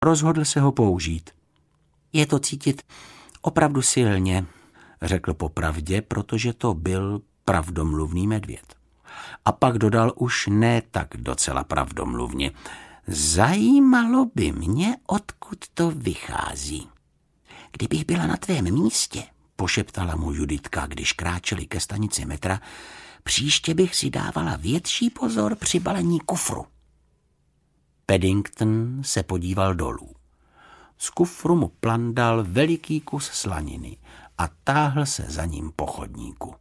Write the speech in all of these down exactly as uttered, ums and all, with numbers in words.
Rozhodl se ho použít. Je to cítit opravdu silně, řekl popravdě, protože to byl pravdomluvný medvěd. A pak dodal už ne tak docela pravdomluvně. Zajímalo by mě, odkud to vychází. Kdybych byla na tvém místě, pošeptala mu Juditka, když kráčeli ke stanici metra, příště bych si dávala větší pozor při balení kufru. Paddington se podíval dolů. Z kufru mu plandal veliký kus slaniny a táhl se za ním po chodníku.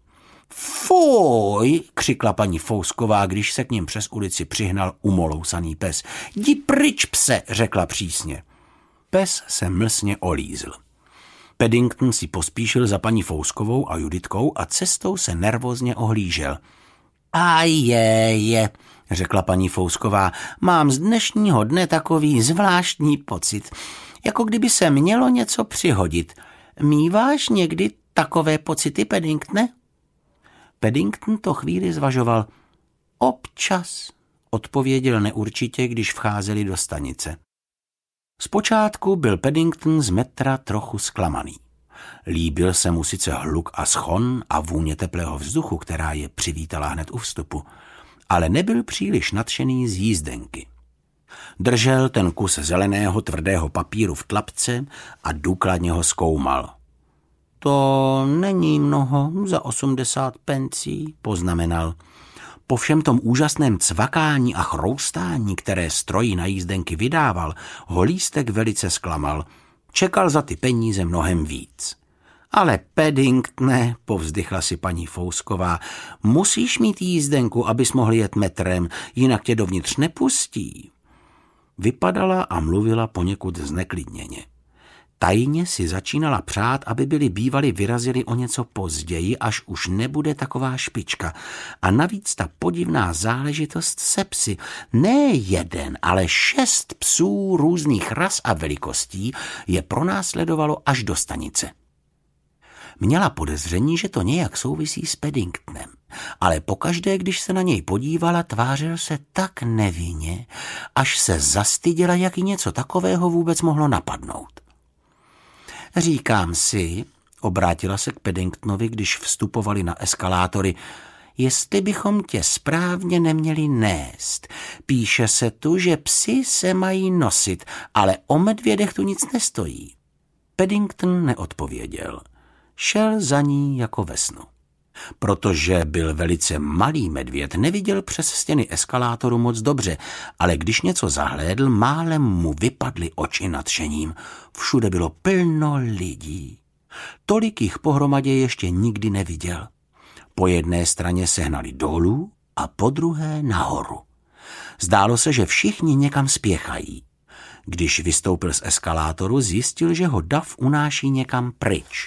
Fuj, křikla paní Fousková, když se k ním přes ulici přihnal umolousaný pes. Jdi pryč, pse, řekla přísně. Pes se mlsně olízl. Paddington si pospíšil za paní Fouskovou a Juditkou a cestou se nervózně ohlížel. A je, je, řekla paní Fousková, mám z dnešního dne takový zvláštní pocit, jako kdyby se mělo něco přihodit. Míváš někdy takové pocity, Paddingtone? Paddington to chvíli zvažoval. Občas, odpověděl neurčitě, když vcházeli do stanice. Zpočátku byl Paddington z metra trochu zklamaný. Líbil se mu sice hluk a schon a vůně teplého vzduchu, která je přivítala hned u vstupu, ale nebyl příliš nadšený z jízdenky. Držel ten kus zeleného tvrdého papíru v tlapce a důkladně ho zkoumal. To není mnoho za osmdesát pencí, poznamenal. Po všem tom úžasném cvakání a chroustání, které stroji na jízdenky vydával, ho lístek velice zklamal. Čekal za ty peníze mnohem víc. Ale Paddingtone, povzdychla si paní Fousková, musíš mít jízdenku, abys mohl jet metrem, jinak tě dovnitř nepustí. Vypadala a mluvila poněkud zneklidněně. Tajně si začínala přát, aby byli bývali vyrazili o něco později, až už nebude taková špička. A navíc ta podivná záležitost se psy. Ne jeden, ale šest psů různých ras a velikostí je pronásledovalo až do stanice. Měla podezření, že to nějak souvisí s Paddingtonem, ale pokaždé, když se na něj podívala, tvářil se tak nevinně, až se zastyděla, jak jí něco takového vůbec mohlo napadnout. Říkám si, obrátila se k Paddingtonovi, když vstupovali na eskalátory, jestli bychom tě správně neměli nést. Píše se tu, že psi se mají nosit, ale o medvědech tu nic nestojí. Paddington neodpověděl. Šel za ní jako ve snu. Protože byl velice malý medvěd, neviděl přes stěny eskalátoru moc dobře, ale když něco zahlédl, málem mu vypadly oči nadšením. Všude bylo plno lidí. Tolik jich pohromadě ještě nikdy neviděl. Po jedné straně sehnali dolů a po druhé nahoru. Zdálo se, že všichni někam spěchají. Když vystoupil z eskalátoru, zjistil, že ho dav unáší někam pryč.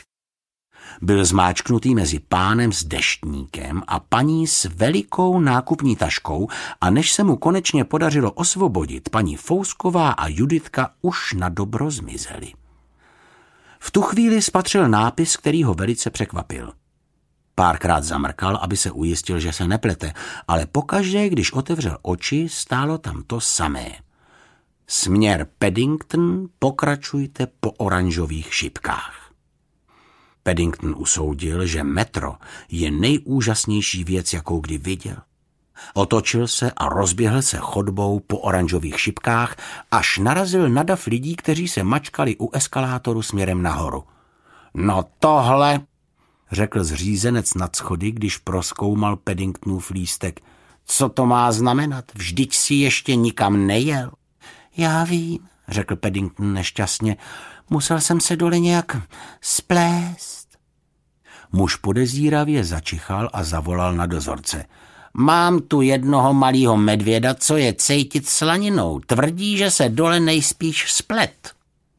Byl zmáčknutý mezi pánem s deštníkem a paní s velikou nákupní taškou a než se mu konečně podařilo osvobodit, paní Fousková a Juditka už na dobro zmizely. V tu chvíli spatřil nápis, který ho velice překvapil. Párkrát zamrkal, aby se ujistil, že se neplete, ale pokaždé, když otevřel oči, stálo tam to samé. Směr Paddington, pokračujte po oranžových šipkách. Paddington usoudil, že metro je nejúžasnější věc, jakou kdy viděl. Otočil se a rozběhl se chodbou po oranžových šipkách, až narazil na dav lidí, kteří se mačkali u eskalátoru směrem nahoru. No tohle, řekl zřízenec nad schody, když prozkoumal Paddingtonův lístek. Co to má znamenat? Vždyť si ještě nikam nejel. Já vím, řekl Paddington nešťastně. Musel jsem se dole nějak splést. Muž podezíravě začichal a zavolal na dozorce. Mám tu jednoho malého medvěda, co je cejtit slaninou. Tvrdí, že se dole nejspíš splet.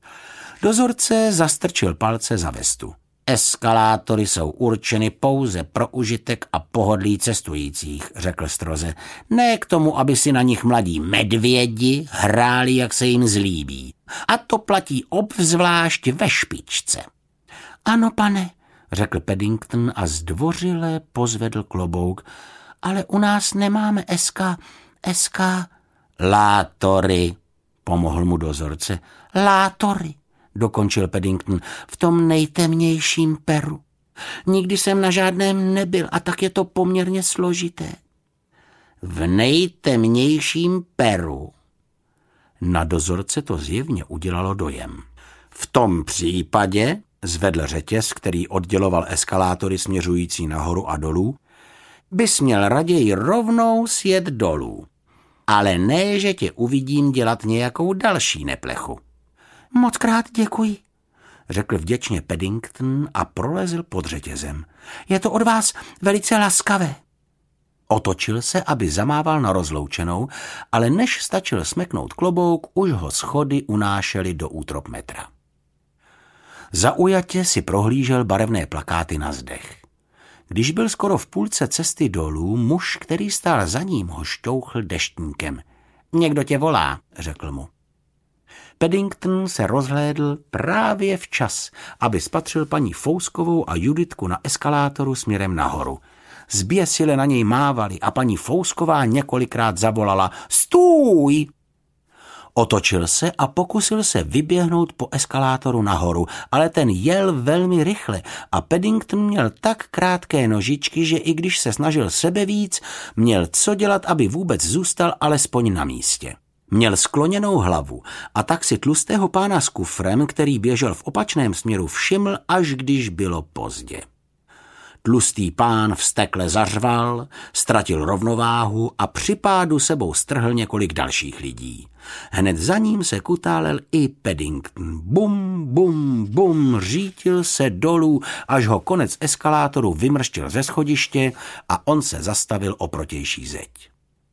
Dozorce zastrčil palce za vestu. Eskalátory jsou určeny pouze pro užitek a pohodlí cestujících, řekl stroze. Ne k tomu, aby si na nich mladí medvědi hráli, jak se jim zlíbí. A to platí obzvlášť ve špičce. Ano, pane, řekl Paddington a zdvořile pozvedl klobouk. Ale u nás nemáme eska, eska... Látory, Pomohl mu dozorce. Látory, dokončil Paddington, v tom nejtemnějším peru. Nikdy jsem na žádném nebyl a tak je to poměrně složité. V nejtemnějším peru. Na dozorce to zjevně udělalo dojem. V tom případě, zvedl řetěz, který odděloval eskalátory směřující nahoru a dolů, bys měl raději rovnou sjet dolů. Ale ne, že tě uvidím dělat nějakou další neplechu. Mockrát děkuji, řekl vděčně Paddington a prolezl pod řetězem. Je to od vás velice laskavé. Otočil se, aby zamával na rozloučenou, ale než stačil smeknout klobouk, už ho schody unášely do útrop metra. Zaujatě si prohlížel barevné plakáty na zdech. Když byl skoro v půlce cesty dolů, muž, který stál za ním, ho šťouchl deštníkem. Někdo tě volá, řekl mu. Paddington se rozhlédl právě včas, aby spatřil paní Fouskovou a Juditku na eskalátoru směrem nahoru. Zběsile na něj mávali a paní Fousková několikrát zavolala Stůj! Otočil se a pokusil se vyběhnout po eskalátoru nahoru, ale ten jel velmi rychle a Paddington měl tak krátké nožičky, že i když se snažil sebevíc, měl co dělat, aby vůbec zůstal alespoň na místě. Měl skloněnou hlavu a tak si tlustého pána s kufrem, který běžel v opačném směru, všiml, až když bylo pozdě. Tlustý pán vztekle zařval, ztratil rovnováhu a při pádu sebou strhl několik dalších lidí. Hned za ním se kutálel i Paddington. Bum, bum, bum, řítil se dolů, až ho konec eskalátoru vymrštil ze schodiště a on se zastavil o protější zeď.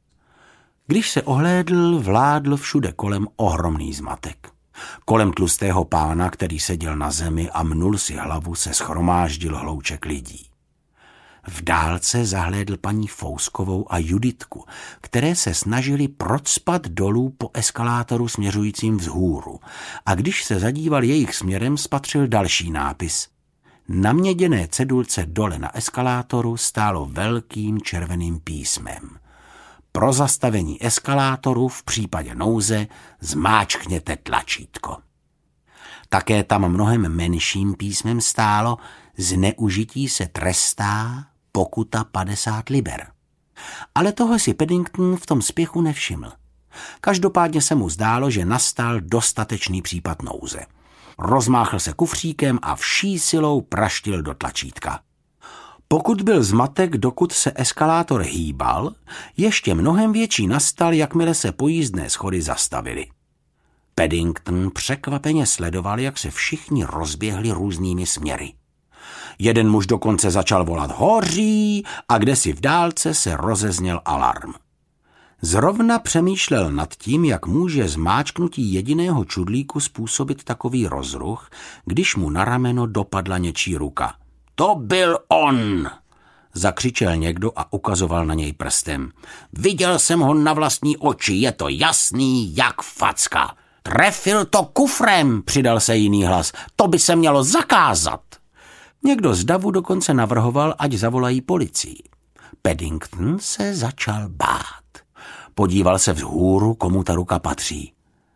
Když se ohlédl, vládl všude kolem ohromný zmatek. Kolem tlustého pána, který seděl na zemi a mnul si hlavu, se shromáždil hlouček lidí. V dálce zahlédl paní Fouskovou a Juditku, které se snažili procpat dolů po eskalátoru směřujícím vzhůru, a když se zadíval jejich směrem, spatřil další nápis. Na měděné cedulce dole na eskalátoru stálo velkým červeným písmem. Pro zastavení eskalátoru v případě nouze zmáčkněte tlačítko. Také tam mnohem menším písmem stálo zneužití se trestá, pokuta padesát liber. Ale toho si Paddington v tom spěchu nevšiml. Každopádně se mu zdálo, že nastal dostatečný případ nouze. Rozmáchl se kufříkem a vší silou praštil do tlačítka. Pokud byl zmatek, dokud se eskalátor hýbal, ještě mnohem větší nastal, jakmile se pojízdné schody zastavily. Paddington překvapeně sledoval, jak se všichni rozběhli různými směry. Jeden muž dokonce začal volat hoří a kdesi v dálce se rozezněl alarm. Zrovna přemýšlel nad tím, jak může zmáčknutí jediného čudlíku způsobit takový rozruch, když mu na rameno dopadla něčí ruka. To byl on! Zakřičel někdo a ukazoval na něj prstem. Viděl jsem ho na vlastní oči, je to jasný jak facka. Trefil to kufrem, přidal se jiný hlas. To by se mělo zakázat. Někdo z davu dokonce navrhoval, ať zavolají policii. Paddington se začal bát. Podíval se vzhůru, komu ta ruka patří.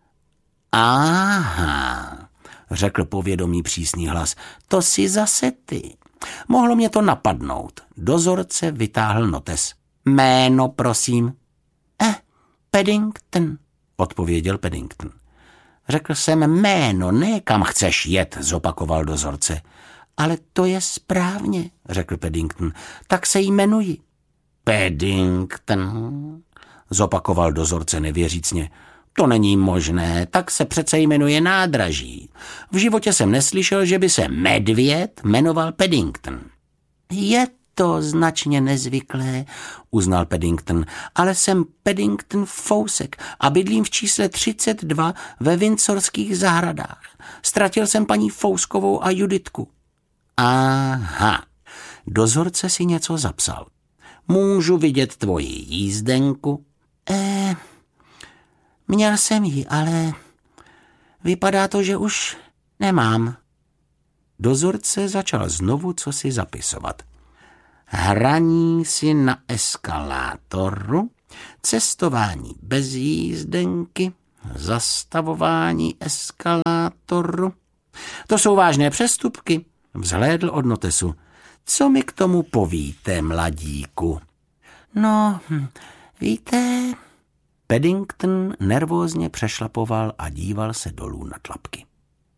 Aha, řekl povědomý přísný hlas, to si zase ty. Mohlo mě to napadnout. Dozorce vytáhl notes. Jméno, prosím. Eh, Paddington, odpověděl Paddington. Řekl jsem jméno, ne kam chceš jet, zopakoval dozorce. Ale to je správně, řekl Paddington. Tak se jmenuji. Paddington, zopakoval dozorce nevěřícně. To není možné, tak se přece jmenuje nádraží. V životě jsem neslyšel, že by se medvěd jmenoval Paddington. Je to značně nezvyklé, uznal Paddington, ale jsem Paddington Fousek a bydlím v čísle třicet dva ve Windsorských zahradách. Ztratil jsem paní Fouskovou a Juditku. Aha, dozorce si něco zapsal. Můžu vidět tvoji jízdenku? Eh, měl jsem ji, ale vypadá to, že už nemám. Dozorce začal znovu cosi zapisovat. Hraní si na eskalátoru, cestování bez jízdenky, Zastavování eskalátoru. To jsou vážné přestupky, vzhlédl od notesu. Co mi k tomu povíte, mladíku? No, víte... Paddington nervózně přešlapoval a díval se dolů na tlapky.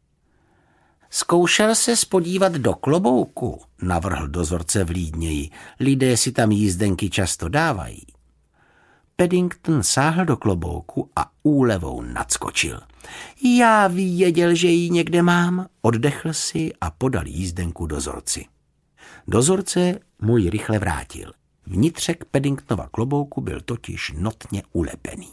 Zkoušel se spodívat do klobouku, navrhl dozorce vlídněji. Lidé si tam jízdenky často dávají. Paddington sáhl do klobouku a úlevou nadskočil. Já věděl, že ji někde mám, oddechl si a podal jízdenku dozorci. Dozorce mu ji rychle vrátil. Vnitřek Paddingtonova klobouku byl totiž notně ulepený.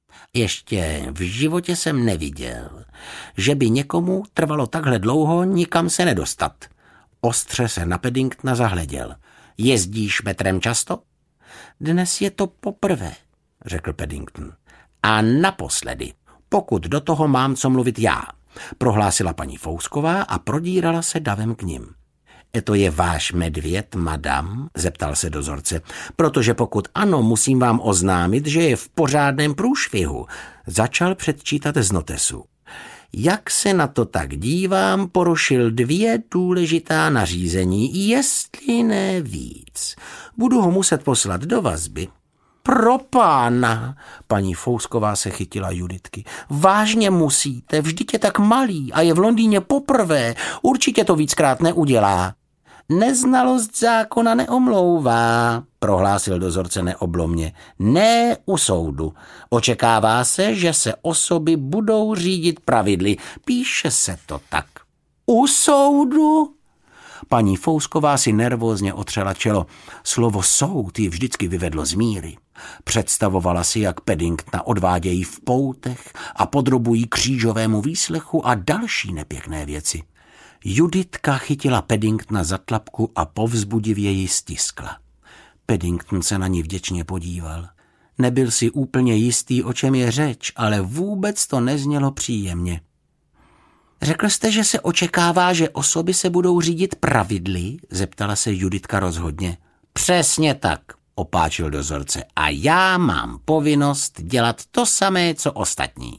Ještě v životě jsem neviděl, že by někomu trvalo takhle dlouho nikam se nedostat. Ostře se na Paddingtona zahleděl. Jezdíš metrem často? Dnes je to poprvé, řekl Paddington. A naposledy, pokud do toho mám co mluvit já, prohlásila paní Fousková a prodírala se davem k nim. E to je váš medvěd, madam? Zeptal se dozorce. Protože pokud ano, musím vám oznámit, že je v pořádném průšvihu. Začal předčítat z notesu. Jak se na to tak dívám, porušil dvě důležitá nařízení, jestli ne víc. Budu ho muset poslat do vazby. Pro pána, paní Fousková se chytila Juditky. Vážně musíte, vždyť je tak malý a je v Londýně poprvé, určitě to víckrát neudělá. Neznalost zákona neomlouvá, prohlásil dozorce neoblomně. Ne u soudu. Očekává se, že se osoby budou řídit pravidly. Píše se to tak. U soudu? Paní Fousková si nervózně otřela čelo. Slovo soud ji vždycky vyvedlo z míry. Představovala si, jak Paddingtona odvádějí v poutech a podrobují křížovému výslechu a další nepěkné věci. Juditka chytila Paddingtona za tlapku a povzbudivě ji stiskla. Paddington se na ní vděčně podíval. Nebyl si úplně jistý, o čem je řeč, ale vůbec to neznělo příjemně. Řekl jste, že se očekává, že osoby se budou řídit pravidly? Zeptala se Juditka rozhodně. Přesně tak, opáčil dozorce. A já mám povinnost dělat to samé, co ostatní.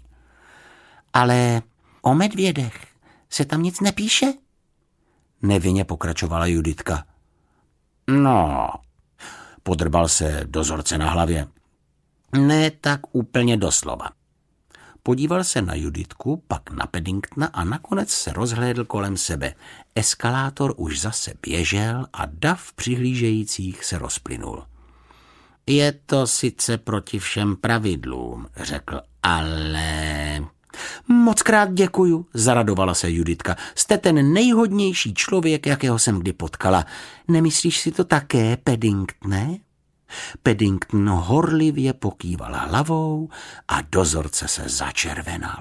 Ale o medvědech se tam nic nepíše? Nevinně pokračovala Juditka. No, podrbal se dozorce na hlavě. Ne tak úplně doslova. Podíval se na Juditku, pak na Paddingtona a nakonec se rozhlédl kolem sebe. Eskalátor už zase běžel a dav přihlížejících se rozplynul. Je to sice proti všem pravidlům, řekl, ale... Mockrát děkuju, zaradovala se Juditka. Jste ten nejhodnější člověk, jakého jsem kdy potkala. Nemyslíš si to také, Paddingtone? Paddington horlivě pokýval hlavou a dozorce se začervenal.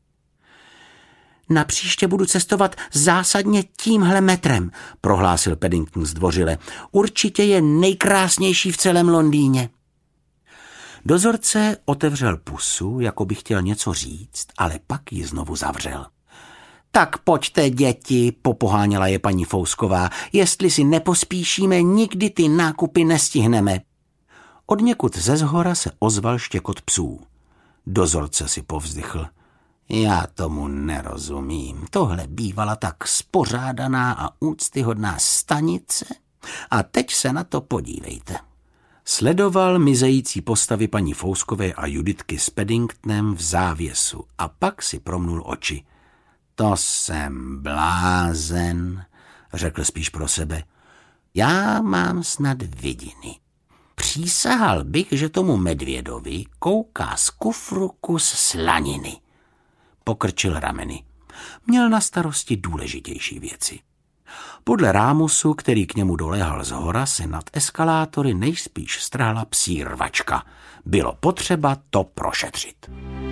Napříště budu cestovat zásadně tímhle metrem, prohlásil Paddington zdvořile. Určitě je nejkrásnější v celém Londýně. Dozorce otevřel pusu, jako by chtěl něco říct, ale pak ji znovu zavřel. Tak pojďte, děti, popoháněla je paní Fousková. Jestli si nepospíšíme, nikdy ty nákupy nestihneme. Odněkud ze zhora se ozval štěkot psů. Dozorce si povzdychl. Já tomu nerozumím. Tohle bývala tak spořádaná a úctyhodná stanice. A teď se na to podívejte. Sledoval mizející postavy paní Fouskové a Juditky s Paddingtonem v závěsu a pak si promnul oči. To jsem blázen, řekl spíš pro sebe. Já mám snad vidiny. Přísahal bych, že tomu medvědovi kouká z kufru kus slaniny. Pokrčil rameny. Měl na starosti důležitější věci. Podle rámusu, který k němu doléhal zhora, se nad eskalátory nejspíš strhla psí rvačka. Bylo potřeba to prošetřit.